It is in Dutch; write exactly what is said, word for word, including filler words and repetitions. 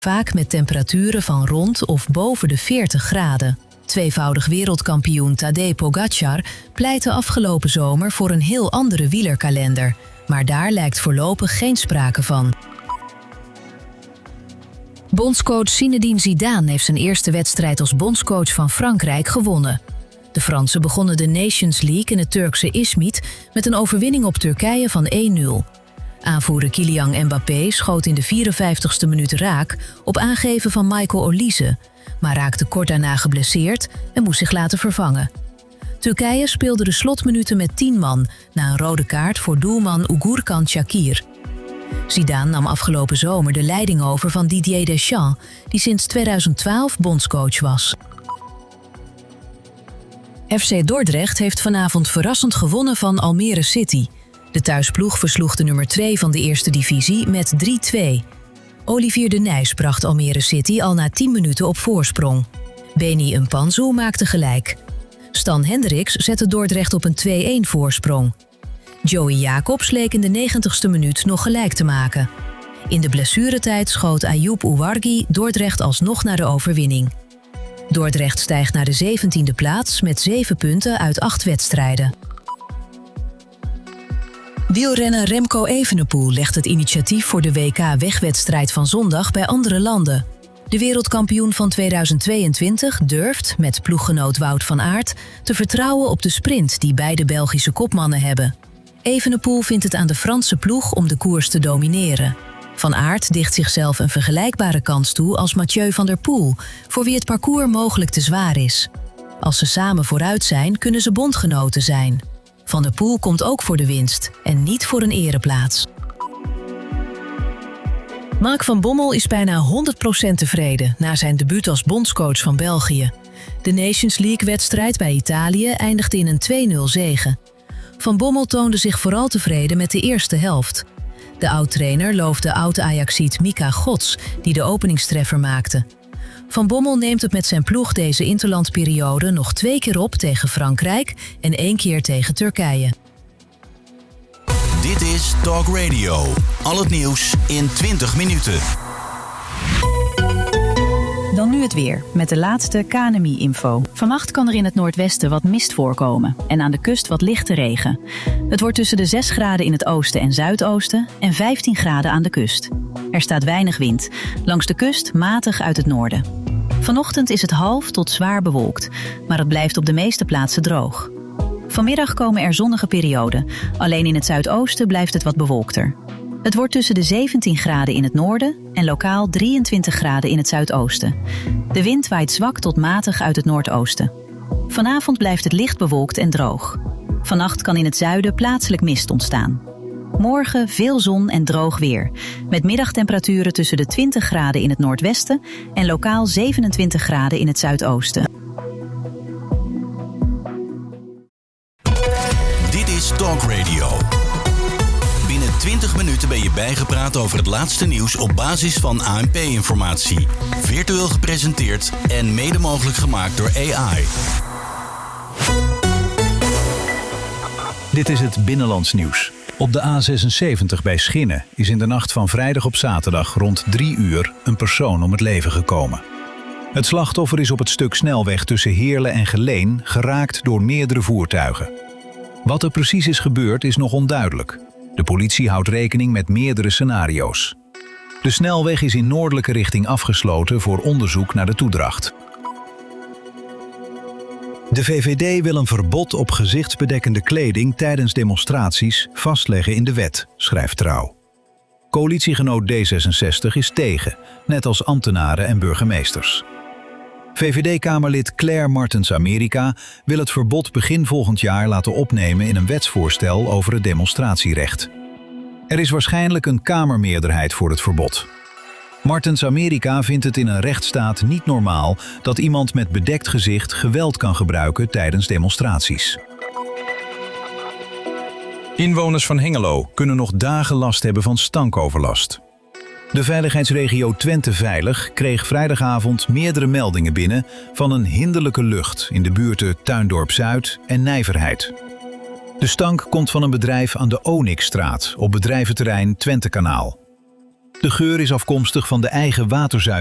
vaak met temperaturen van rond of boven de veertig graden. Tweevoudig wereldkampioen Tadej Pogačar pleitte afgelopen zomer voor een heel andere wielerkalender, maar daar lijkt voorlopig geen sprake van. Bondscoach Zinedine Zidane heeft zijn eerste wedstrijd als bondscoach van Frankrijk gewonnen. De Fransen begonnen de Nations League in het Turkse Izmit met een overwinning op Turkije van één nul. Aanvoerder Kylian Mbappé schoot in de vierenvijftigste minuut raak op aangeven van Michael Olise, maar raakte kort daarna geblesseerd en moest zich laten vervangen. Turkije speelde de slotminuten met tien man na een rode kaart voor doelman Ugurkan Shakir. Zidane nam afgelopen zomer de leiding over van Didier Deschamps, die sinds tweeduizend twaalf bondscoach was. F C Dordrecht heeft vanavond verrassend gewonnen van Almere City. De thuisploeg versloeg de nummer twee van de eerste divisie met drie twee. Olivier de Nijs bracht Almere City al na tien minuten op voorsprong. Beni Mpanzu maakte gelijk. Stan Hendricks zette Dordrecht op een twee-één voorsprong. Joey Jacobs leek in de negentigste minuut nog gelijk te maken. In de blessuretijd schoot Ayoub Ouarghi Dordrecht alsnog naar de overwinning. Dordrecht stijgt naar de zeventiende plaats met zeven punten uit acht wedstrijden. Wielrenner Remco Evenepoel legt het initiatief voor de W K-wegwedstrijd van zondag bij andere landen. De wereldkampioen van tweeduizend tweeëntwintig durft, met ploeggenoot Wout van Aert, te vertrouwen op de sprint die beide Belgische kopmannen hebben. Evenepoel vindt het aan de Franse ploeg om de koers te domineren. Van Aert dicht zichzelf een vergelijkbare kans toe als Mathieu van der Poel, voor wie het parcours mogelijk te zwaar is. Als ze samen vooruit zijn, kunnen ze bondgenoten zijn. Van der Poel komt ook voor de winst en niet voor een ereplaats. Mark van Bommel is bijna honderd procent tevreden na zijn debuut als bondscoach van België. De Nations League-wedstrijd bij Italië eindigde in een twee nul zege. Van Bommel toonde zich vooral tevreden met de eerste helft. De oud-trainer loofde oud-Ajaxiet Mika Gods, die de openingstreffer maakte. Van Bommel neemt het met zijn ploeg deze interlandperiode nog twee keer op tegen Frankrijk en één keer tegen Turkije. Dit is Talk Radio. Al het nieuws in twintig minuten. Dan nu het weer, met de laatste K N M I-info. Vannacht kan er in het noordwesten wat mist voorkomen en aan de kust wat lichte regen. Het wordt tussen de zes graden in het oosten en zuidoosten en vijftien graden aan de kust. Er staat weinig wind, langs de kust matig uit het noorden. Vanochtend is het half tot zwaar bewolkt, maar het blijft op de meeste plaatsen droog. Vanmiddag komen er zonnige perioden, alleen in het zuidoosten blijft het wat bewolkter. Het wordt tussen de zeventien graden in het noorden en lokaal drieëntwintig graden in het zuidoosten. De wind waait zwak tot matig uit het noordoosten. Vanavond blijft het licht bewolkt en droog. Vannacht kan in het zuiden plaatselijk mist ontstaan. Morgen veel zon en droog weer, met middagtemperaturen tussen de twintig graden in het noordwesten en lokaal zevenentwintig graden in het zuidoosten. Dit is Talk Radio. Binnen twintig minuten ben je bijgepraat over het laatste nieuws op basis van A N P-informatie. Virtueel gepresenteerd en mede mogelijk gemaakt door A I. Dit is het Binnenlands nieuws. Op de A zesenzeventig bij Schinnen is in de nacht van vrijdag op zaterdag rond drie uur een persoon om het leven gekomen. Het slachtoffer is op het stuk snelweg tussen Heerlen en Geleen geraakt door meerdere voertuigen. Wat er precies is gebeurd is nog onduidelijk. De politie houdt rekening met meerdere scenario's. De snelweg is in noordelijke richting afgesloten voor onderzoek naar de toedracht. De V V D wil een verbod op gezichtsbedekkende kleding tijdens demonstraties vastleggen in de wet, schrijft Trouw. Coalitiegenoot D zesenzestig is tegen, net als ambtenaren en burgemeesters. V V D-kamerlid Claire Martens-Amerika wil het verbod begin volgend jaar laten opnemen in een wetsvoorstel over het demonstratierecht. Er is waarschijnlijk een kamermeerderheid voor het verbod. Martens-Amerika vindt het in een rechtsstaat niet normaal dat iemand met bedekt gezicht geweld kan gebruiken tijdens demonstraties. Inwoners van Hengelo kunnen nog dagen last hebben van stankoverlast. De veiligheidsregio Twente Veilig kreeg vrijdagavond meerdere meldingen binnen van een hinderlijke lucht in de buurten Tuindorp Zuid en Nijverheid. De stank komt van een bedrijf aan de Onyxstraat op bedrijventerrein Twentekanaal. De geur is afkomstig van de eigen waterzuivering.